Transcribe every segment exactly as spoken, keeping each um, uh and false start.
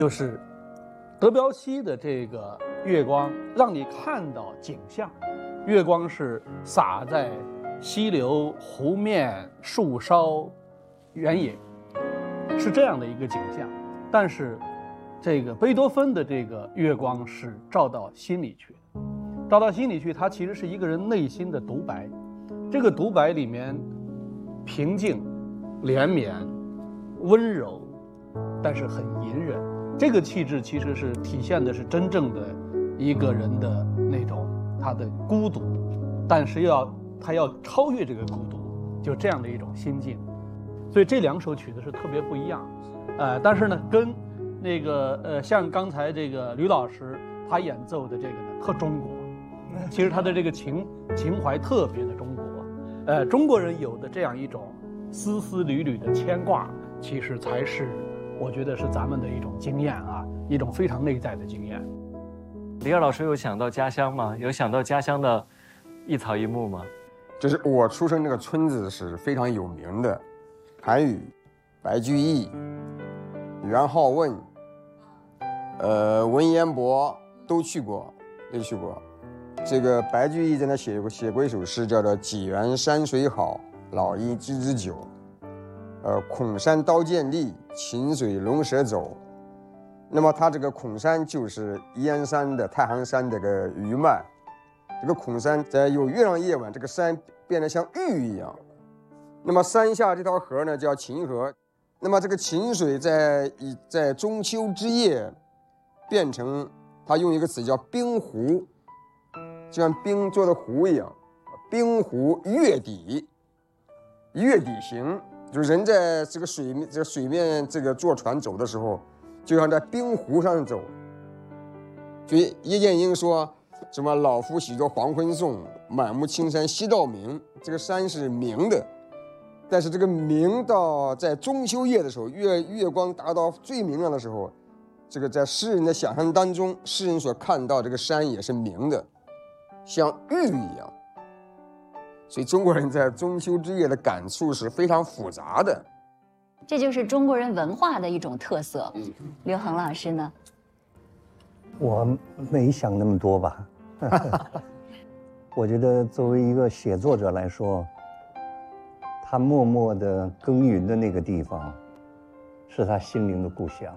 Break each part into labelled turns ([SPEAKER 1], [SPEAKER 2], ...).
[SPEAKER 1] 就是德彪西的这个月光，让你看到景象。月光是洒在溪流、湖面、树梢、原野，是这样的一个景象。但是，这个贝多芬的这个月光是照到心里去的，照到心里去，它其实是一个人内心的独白。这个独白里面，平静、连绵、温柔，但是很隐忍。这个气质其实是体现的是真正的一个人的那种他的孤独，但是要他要超越这个孤独，就这样的一种心境。所以这两首曲子是特别不一样，呃，但是呢，跟那个呃，像刚才这个吕老师他演奏的这个呢，特中国。其实他的这个情情怀特别的中国，呃，中国人有的这样一种丝丝缕缕的牵挂，其实才是我觉得是咱们的一种经验啊，一种非常内在的经验。
[SPEAKER 2] 李二老师有想到家乡吗？有想到家乡的一草一木吗？
[SPEAKER 3] 就是我出生那个村子是非常有名的，韩愈、白居易、元好问、呃文彦博都去过，都去过。这个白居易在那写过写过一首诗，叫做《济源山水好，老挹知之久》。呃，孔山刀剑利，秦水龙蛇走。那么它这个孔山就是燕山的太行山这个余脉。这个孔山在有月亮夜晚，这个山变得像玉一样。那么山下这条河呢叫秦河。那么这个秦水在在中秋之夜变成，他用一个词叫冰湖，就像冰做的湖一样。冰湖月底，月底行。就人在这个水面，这个水面这个坐船走的时候，就像在冰湖上走。所以叶剑英说什么“老夫喜作黄昏颂，满目青山西道明”，这个山是明的，但是这个明到在中秋夜的时候，月月光达到最明亮的时候，这个在诗人的想象当中，诗人所看到这个山也是明的，像玉一样。所以中国人在中秋之夜的感触是非常复杂的，
[SPEAKER 4] 这就是中国人文化的一种特色。嗯，刘恒老师呢？
[SPEAKER 5] 我没想那么多吧。我觉得作为一个写作者来说，他默默地耕耘的那个地方，是他心灵的故乡。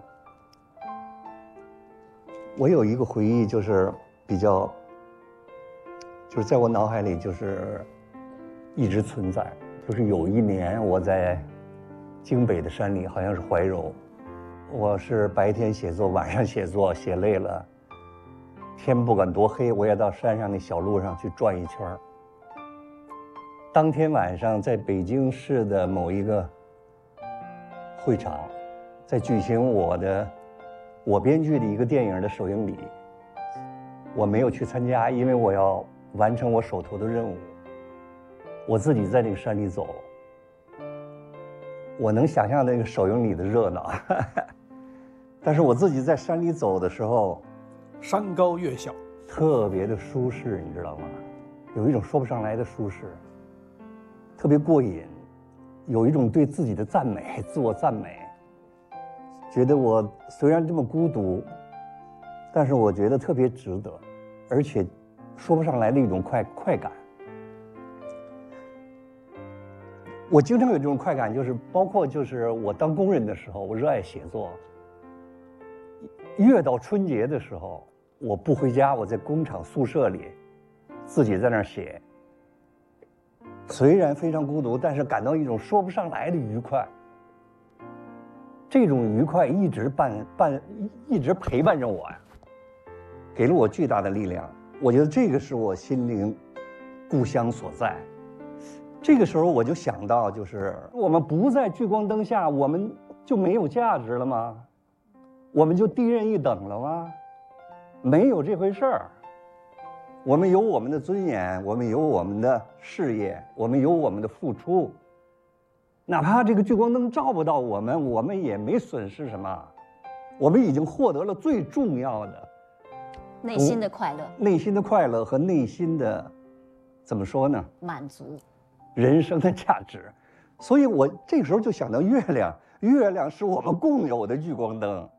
[SPEAKER 5] 我有一个回忆，就是比较，就是在我脑海里就是一直存在。就是有一年我在京北的山里，好像是怀柔，我是白天写作，晚上写作，写累了，天不管多黑，我也到山上那小路上去转一圈。当天晚上，在北京市的某一个会场，在举行我的我编剧的一个电影的首映礼。我没有去参加，因为我要完成我手头的任务。我自己在那个山里走，我能想象那个首映礼的热闹。但是我自己在山里走的时候，
[SPEAKER 1] 山高月小，
[SPEAKER 5] 特别的舒适，你知道吗？有一种说不上来的舒适，特别过瘾，有一种对自己的赞美，自我赞美。觉得我虽然这么孤独，但是我觉得特别值得，而且说不上来的一种快快感。我经常有这种快感，就是包括就是我当工人的时候，我热爱写作。越到春节的时候，我不回家，我在工厂宿舍里自己在那儿写。虽然非常孤独，但是感到一种说不上来的愉快。这种愉快一直伴伴一直陪伴着我呀，给了我巨大的力量。我觉得这个是我心灵故乡所在。这个时候我就想到，就是我们不在聚光灯下，我们就没有价值了吗？我们就低人一等了吗？没有这回事儿。我们有我们的尊严，我们有我们的事业，我们有我们的付出。哪怕这个聚光灯照不到我们，我们也没损失什么。我们已经获得了最重要的
[SPEAKER 4] 内心的快乐，
[SPEAKER 5] 内心的快乐和内心的怎么说呢？
[SPEAKER 4] 满足。
[SPEAKER 5] 人生的价值。所以我这个时候就想到月亮，月亮是我们共有的聚光灯。